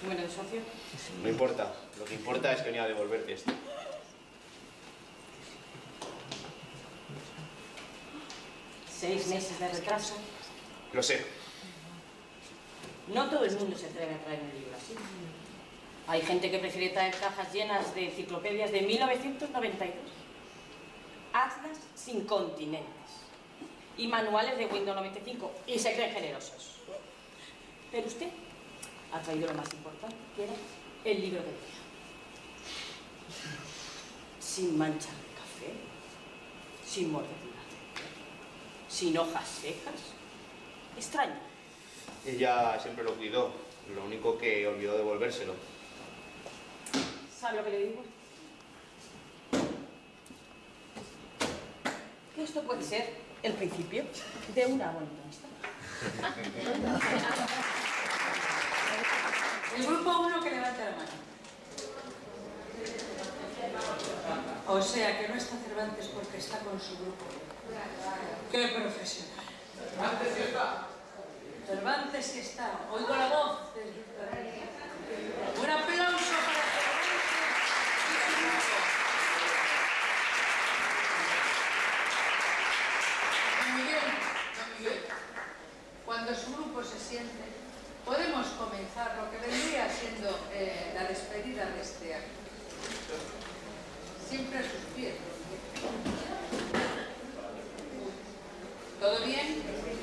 ¿Número de socio? No importa. Lo que importa es que venía a devolverte esto. ¿6 meses de retraso? Lo sé. No todo el mundo se atreve a traer un libro así. Hay gente que prefiere traer cajas llenas de enciclopedias de 1992, atlas sin continentes y manuales de Windows 95 y se creen generosos. Pero usted ha traído lo más importante, que era el libro del día. Sin manchas de café, sin mordeduras, sin hojas secas. Extraño. Ella siempre lo cuidó. Lo único que olvidó devolvérselo. ¿Sabe lo que le digo? Que esto puede ser el principio de una bonita amistad. El grupo 1 que levanta la mano. O sea, que no está Cervantes porque está con su grupo. ¡Qué profesional! Cervantes sí está. Cervantes sí está. Oigo la voz. Un aplauso para Cervantes y su grupo. Don Miguel, cuando su grupo se siente, podemos comenzar lo que vendría siendo la despedida de este acto. Siempre a sus pies. ¿Todo bien?